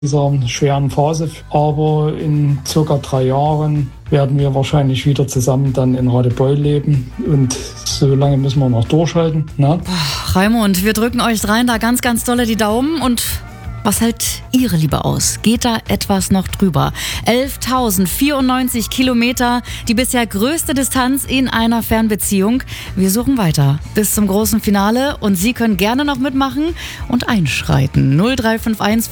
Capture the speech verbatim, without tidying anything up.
dieser schweren Phase. Aber in circa drei Jahren werden wir wahrscheinlich wieder zusammen dann in Radebeul leben. Und so lange müssen wir noch durchhalten. Ne? Boah, Raimund, wir drücken euch dreien da ganz, ganz dolle die Daumen. Und was hält Ihre Liebe aus? Geht da etwas noch drüber? elftausendvierundneunzig Kilometer, die bisher größte Distanz in einer Fernbeziehung. Wir suchen weiter bis zum großen Finale und Sie können gerne noch mitmachen und einschreiten. null drei fünf eins